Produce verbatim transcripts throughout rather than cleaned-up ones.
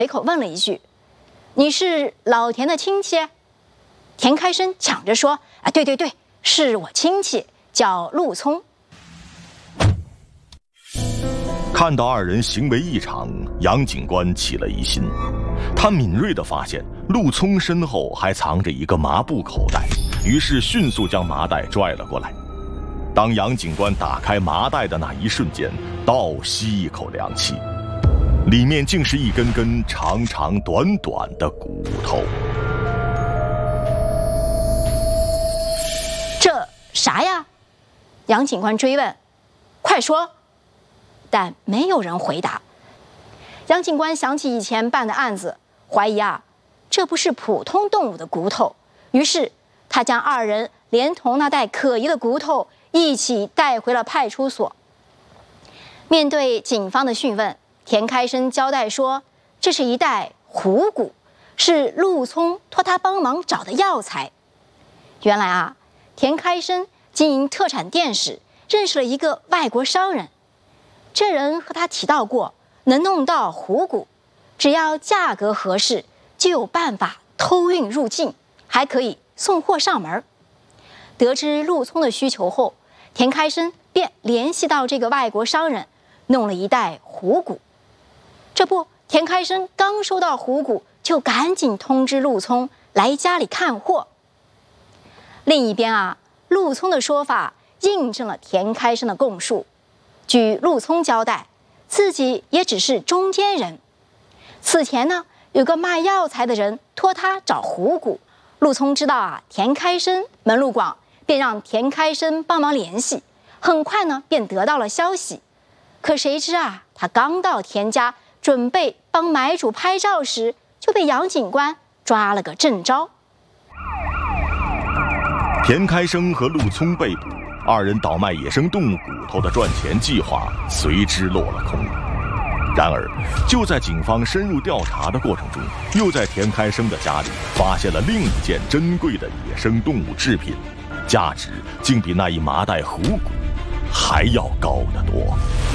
随口问了一句：“你是老田的亲戚？”田开生抢着说：“啊，对对对，是我亲戚，叫陆聪。” 看到二人行为异常，杨警官起了疑心。他敏锐地发现陆聪身后还藏着一个麻布口袋，于是迅速将麻袋拽了过来。当杨警官打开麻袋的那一瞬间，倒吸一口凉气，里面竟是一根根长长短短的骨头。 这啥呀？杨警官追问：“快说！”但没有人回答。杨警官想起以前办的案子，怀疑啊，这不是普通动物的骨头，于是他将二人连同那袋可疑的骨头一起带回了派出所。面对警方的讯问，田开生交代说，这是一袋虎骨，是陆聪托他帮忙找的药材。原来啊，田开生经营特产店时认识了一个外国商人，这人和他提到过，能弄到虎骨，只要价格合适，就有办法偷运入境，还可以送货上门。得知陆聪的需求后，田开生便联系到这个外国商人，弄了一袋虎骨。这不，田开生刚收到虎骨，就赶紧通知陆聪来家里看货。另一边啊，陆聪的说法印证了田开生的供述。据陆聪交代，自己也只是中间人。此前呢，有个卖药材的人托他找虎骨，陆聪知道啊，田开生门路广，便让田开生帮忙联系。很快呢，便得到了消息。可谁知啊，他刚到田家，准备帮买主拍照时，就被杨警官抓了个正着。 田开生和陆聪被捕，二人倒卖野生动物骨头的赚钱计划随之落了空。然而，就在警方深入调查的过程中，又在田开生的家里发现了另一件珍贵的野生动物制品，价值竟比那一麻袋虎骨还要高得多。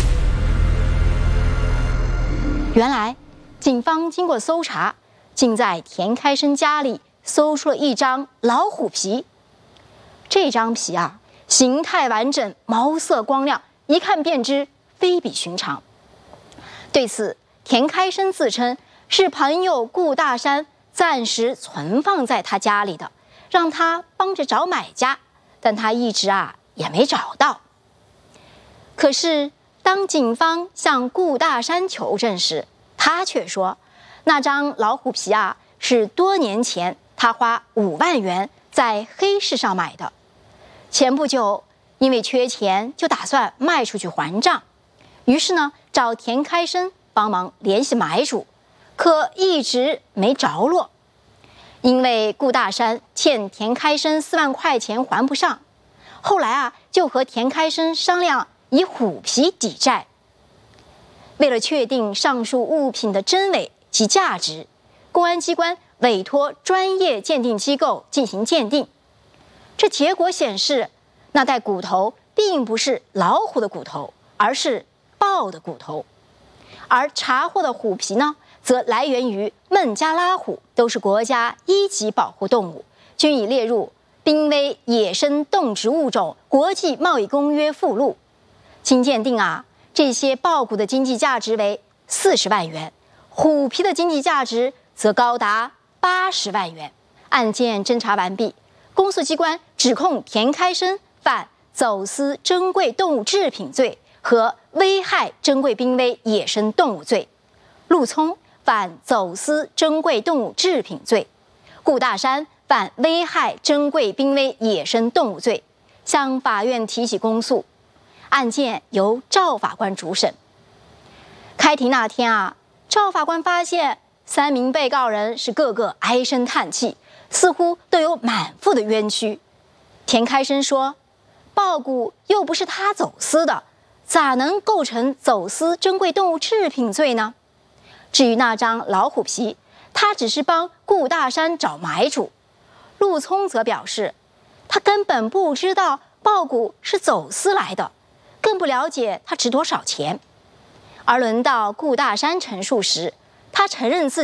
原来，警方经过搜查，竟在田开生家里搜出了一张老虎皮。这张皮啊，形态完整，毛色光亮，一看便知非比寻常。对此，田开生自称是朋友顾大山暂时存放在他家里的，让他帮着找买家，但他一直啊也没找到。可是当警方向顾大山求证时，他却说，那张老虎皮啊是多年前他花五万元在黑市上买的，前不久因为缺钱，就打算卖出去还账，于是呢找田开生帮忙联系买主，可一直没着落。因为顾大山欠田开生四万块钱还不上，后来啊就和田开生商量以虎皮抵债。为了确定上述物品的真伪及价值，公安机关委托专业鉴定机构进行鉴定。这结果显示，那袋骨头并不是老虎的骨头，而是豹的骨头。而查获的虎皮呢，则来源于孟加拉虎，都是国家一级保护动物，均已列入濒危野生动植物种国际贸易公约附录。经鉴定啊，这些豹骨的经济价值为四十万元，虎皮的经济价值则高达八十万元。案件侦查完毕，公诉机关指控田开生犯走私珍贵动物制品罪和危害珍贵濒危野生动物罪，陆聪犯走私珍贵动物制品罪，顾大山犯危害珍贵濒危野生动物罪，向法院提起公诉。案件由赵法官主审。开庭那天啊，赵法官发现三名被告人是个个唉声叹气，似乎都有满腹的冤屈。田开生说，豹骨又不是他走私的，咋能构成走私珍贵动物制品罪呢？至于那张老虎皮，他只是帮顾大山找买主。陆聪则表示，他根本不知道豹骨是走私来的，更不了解它值多少钱。而轮到顾大山陈述时，他承认自己